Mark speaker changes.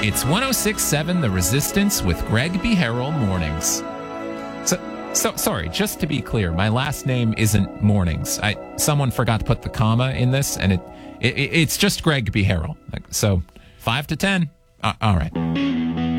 Speaker 1: It's 106.7 The Resistance with Greg B. Harrell mornings. So sorry, just to be clear, my last name isn't Mornings. Someone forgot to put the comma in this, and it's just Greg B. Harrell. So 5 to 10. All right.